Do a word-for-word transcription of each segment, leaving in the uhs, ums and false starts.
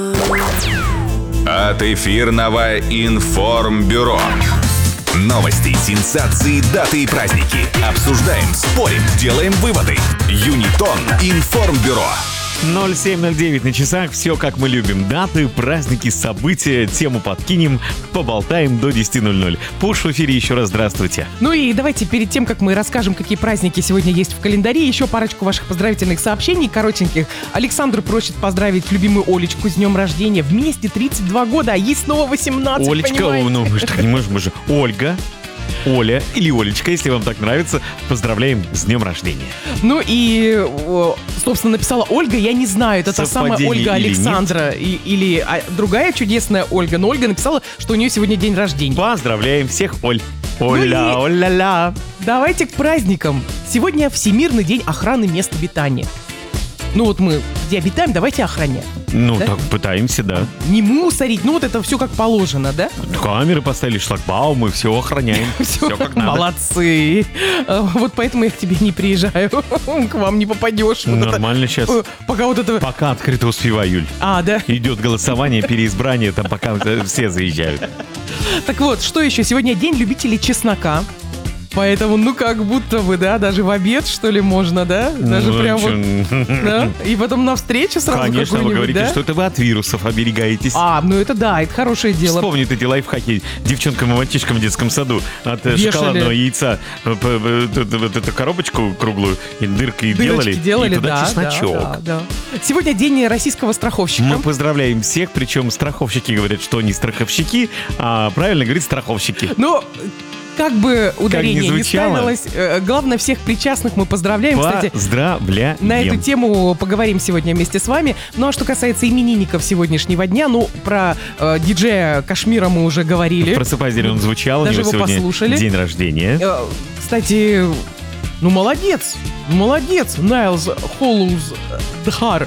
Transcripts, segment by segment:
От эфирного информбюро. Новости, сенсации, даты и праздники. Обсуждаем, спорим, делаем выводы. Юнитон информбюро. ноль семь ноль девять на часах. Все как мы любим. Даты, праздники, события. Тему подкинем, поболтаем до десяти ноль-ноль. Пуш в эфире, еще раз здравствуйте. Ну и давайте перед тем, как мы расскажем, какие праздники сегодня есть в календаре, еще парочку ваших поздравительных сообщений, коротеньких. Александр просит поздравить любимую Олечку с днем рождения. Вместе тридцать два года, а ей снова восемнадцать, Олечка, понимаете? ну мы же так не можем, мы же Ольга. Оля или Олечка, если вам так нравится, поздравляем с днем рождения. Ну и, собственно, написала Ольга, я не знаю, это та самая Ольга или Александра и, или а, другая чудесная Ольга, но Ольга написала, что у нее сегодня день рождения. Поздравляем всех, Оль. Оля, Ну и- оля-ля. Давайте к праздникам. Сегодня Всемирный день охраны мест обитания. Ну вот мы где обитаем, давайте охранять. Ну, Да? так пытаемся, да. Не мусорить, ну вот это все как положено, да? Камеры поставили, шлагбаумы, все охраняем. Все как надо. Молодцы. А, Вот поэтому я к тебе не приезжаю. К вам не попадешь. Вот это- Нормально сейчас. э, Пока вот это... Пока открыто успеваю, Юль. А, да. Идет голосование, переизбрание, там пока все заезжают. Так вот, что еще? Сегодня день любителей чеснока. Поэтому, ну, как будто бы, да, даже в обед, что ли, можно, да? Даже Ну, прям чё, вот, да? И потом на встречу сразу Конечно, вы какую-нибудь, говорите, да? что это вы от вирусов оберегаетесь. А, ну это да, это хорошее дело. Вспомнит эти лайфхаки девчонкам и мальчишкам в детском саду. От э, Вешали. шоколадного яйца э, п- п- т- т- вот эту коробочку круглую и дыркой Дырочки делали, делали, и туда да, чесночок. да, да, да. Сегодня день российского страховщика. Мы поздравляем всех, причем страховщики говорят, что они страховщики, а правильно говорит страховщики. Но как бы ударение не, звучало. ставилось, э, главное, всех причастных мы поздравляем. Кстати, Поздравляем. на эту тему поговорим сегодня вместе с вами. Ну а что касается именинников сегодняшнего дня, ну про э, диджея Кашмира мы уже говорили. Просыпайся, он звучал, Даже у него его сегодня послушали. день рождения. Э, Кстати, ну молодец, молодец, Найлз Холлоуз Дхар.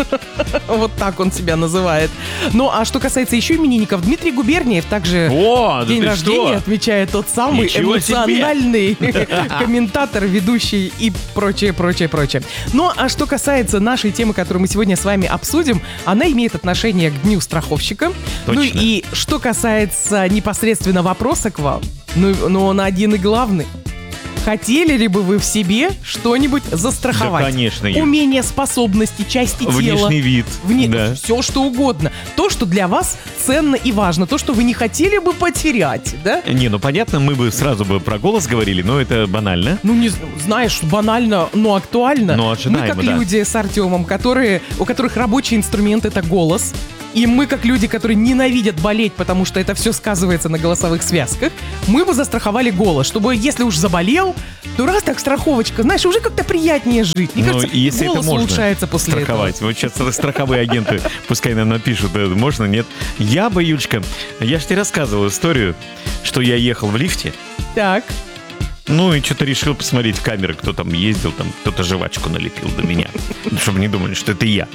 Вот так он себя называет. Ну а что касается еще именинников, Дмитрий Губерниев также О, да день ты рождения что? отмечает тот самый Ничего себе! эмоциональный комментатор, ведущий и прочее, прочее, прочее. Ну а что касается нашей темы, которую мы сегодня с вами обсудим, она имеет отношение к Дню страховщика. Ну Точно. и что касается непосредственно вопроса к вам, ну, ну он один и главный. Хотели ли бы вы в себе что-нибудь застраховать? Да, конечно, Юль. Умения, способности, части тела. Внешний вид. Вне- Да. Все, что угодно. То, что для вас ценно и важно. То, что вы не хотели бы потерять, да? Не, ну понятно, мы бы сразу бы про голос говорили, но это банально. Ну, не з- знаешь, банально, но актуально. Но ожидаемо, Мы как да. люди с Артемом, которые, у которых рабочий инструмент — это голос. И мы, как люди, которые ненавидят болеть, потому что это все сказывается на голосовых связках, мы бы застраховали голос, чтобы, если уж заболел, то раз так страховочка, знаешь, уже как-то приятнее жить. Мне Ну, кажется, если это голос можно улучшается после страховать. Вот сейчас страховые агенты пускай нам напишут, э, можно, нет. Я бы, Юлечка, я же тебе рассказывал историю, что я ехал в лифте, этого. Так. ну и что-то решил посмотреть в камеры, кто там ездил, там кто-то жвачку налепил до меня, чтобы не думали, что это я.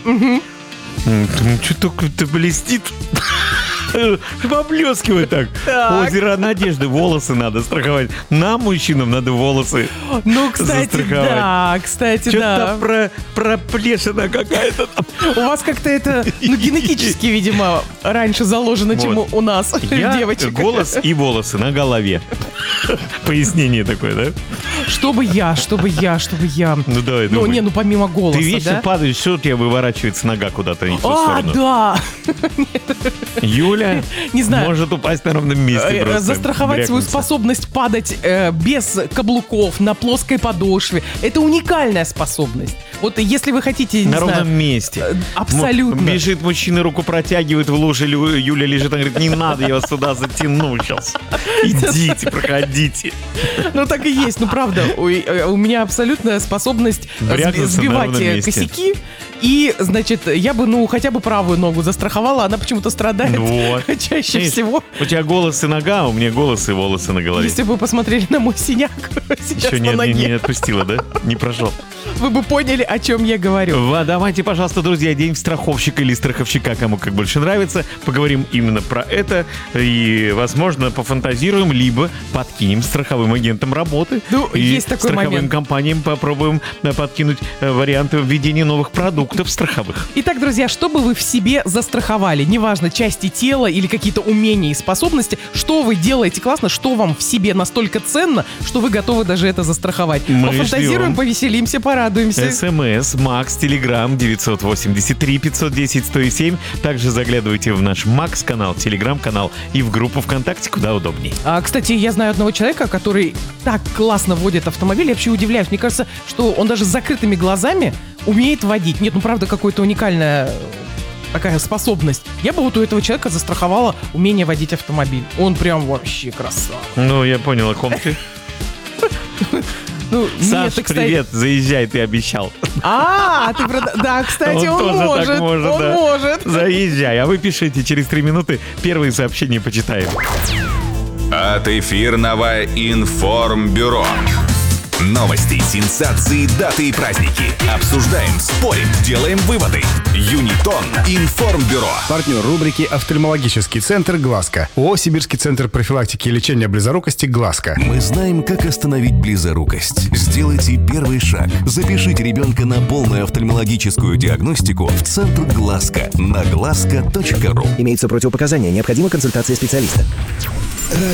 Что только-то блестит. Поблескивает так. Так. Озеро Надежды. Волосы надо страховать. Нам, мужчинам, надо волосы Ну, кстати, застраховать. да, кстати, Что-то да. про, проплешина какая-то там. У вас как-то это, ну, генетически, видимо, раньше заложено, чем Вот. у у нас, Я девочек. голос и волосы на голове. Пояснение такое, да? Чтобы я, чтобы я, чтобы я. Ну давай, Ну, думай. не, ну помимо голоса, Ты вечно да? падаешь, что у тебя выворачивается нога куда-то не в ту А, сторону. да. Юля Не знаю. может упасть на ровном месте Э, просто. Застраховать свою брякнуться. способность падать э, без каблуков, на плоской подошве. Это уникальная способность. Вот если вы хотите, не На знаю, ровном месте. э, абсолютно. М- Бежит мужчина, руку протягивает в луже, Лю- Юля лежит, она говорит, не надо, я вас сюда затяну сейчас. Идите, проходите. Ну так и есть, ну правда, у, э, у меня абсолютная способность э, сби- Брякнуться на сбивать ровном э, месте. косяки. И, значит, я бы, ну, хотя бы правую ногу застраховала, она почему-то страдает Вот. чаще Видишь, всего. У тебя голос и нога, а у меня голос и волосы на голове. Если бы вы посмотрели на мой синяк сейчас Еще на не, не, ноге. не отпустила, да? Не прошел. вы бы поняли, о чем я говорю. Ва, давайте, пожалуйста, друзья, день страховщика или страховщика, кому как больше нравится. Поговорим именно про это и, возможно, пофантазируем, либо подкинем страховым агентам работы. Ну, и есть такой страховым момент. компаниям попробуем э, подкинуть э, варианты введения новых продуктов страховых. Итак, друзья, что бы вы в себе застраховали? Неважно, части тела или какие-то умения и способности, что вы делаете классно, что вам в себе настолько ценно, что вы готовы даже это застраховать. Мы Пофантазируем, ждем. повеселимся, порадуемся. СМС, Макс, Телеграм, девятьсот восемьдесят три пятьсот десять сто семь. Также заглядывайте в наш Макс-канал, Телеграм-канал и в группу ВКонтакте, куда удобнее. А, кстати, я знаю одного человека, который так классно водит автомобиль, я вообще удивляюсь. Мне кажется, что он даже с закрытыми глазами умеет водить. Нет, ну правда, какая-то уникальная э, такая способность. Я бы вот у этого человека застраховала умение водить автомобиль. Он прям вообще красава. Ну, я понял, о ком ты. Ну, Саш, нет, ты, кстати... привет, заезжай, ты обещал. А, ты прода... Да, кстати, он, тоже может. так может, он да. может. Заезжай, а вы пишите, через три минуты первые сообщения почитаем. От эфирного информбюро. Новости, сенсации, даты и праздники. Обсуждаем, спорим, делаем выводы. Юнитон информбюро. Партнер рубрики «Офтальмологический центр Глазко». ООО «Сибирский центр профилактики и лечения близорукости Глазко». Мы знаем, как остановить близорукость. Сделайте первый шаг. Запишите ребенка на полную офтальмологическую диагностику в центр Глазко на глазко точка ру. Имеются противопоказания. Необходима консультация специалиста.